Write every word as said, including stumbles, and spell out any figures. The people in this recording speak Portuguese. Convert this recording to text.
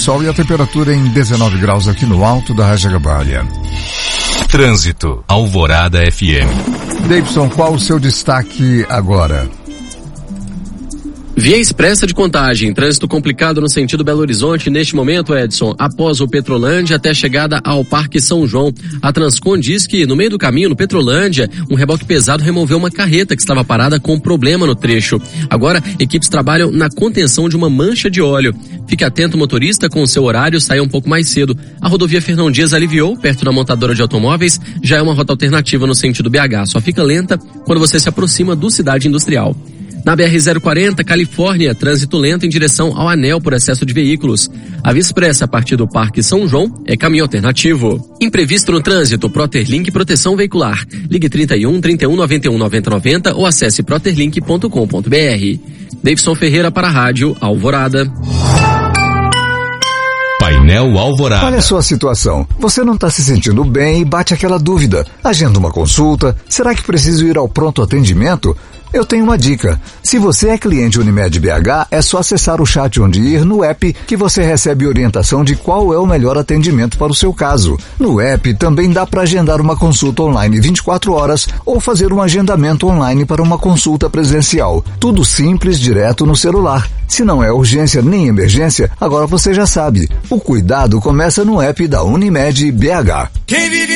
sol e a temperatura em dezenove graus aqui no alto da Rajagabalha. Trânsito, Alvorada F M. Davidson, qual o seu destaque agora? Via expressa de Contagem, trânsito complicado no sentido Belo Horizonte neste momento, Edson, após o Petrolândia até a chegada ao Parque São João. A Transcom diz que no meio do caminho, no Petrolândia, um reboque pesado removeu uma carreta que estava parada com problema no trecho. Agora, equipes trabalham na contenção de uma mancha de óleo. Fique atento, motorista, com o seu horário, saia um pouco mais cedo. A rodovia Fernão Dias aliviou, perto da montadora de automóveis, já é uma rota alternativa no sentido B H, só fica lenta quando você se aproxima do Cidade Industrial. Na B R zero quarenta, Califórnia, trânsito lento em direção ao anel por excesso de veículos. A Via Expressa a partir do Parque São João é caminho alternativo. Imprevisto no trânsito, Proterlink Proteção Veicular. Ligue trinta e um, trinta e um, noventa e um, noventa, noventa ou acesse proterlink ponto com ponto b r. Davidson Ferreira para a Rádio Alvorada. Painel Alvorada. Olha a sua situação. Você não está se sentindo bem e bate aquela dúvida. Agenda uma consulta. Será que preciso ir ao pronto atendimento? Eu tenho uma dica. Se você é cliente Unimed B H, é só acessar o chat Onde Ir no app que você recebe orientação de qual é o melhor atendimento para o seu caso. No app também dá para agendar uma consulta online vinte e quatro horas ou fazer um agendamento online para uma consulta presencial. Tudo simples, direto no celular. Se não é urgência nem emergência, agora você já sabe. O cuidado começa no app da Unimed B H. Quem vive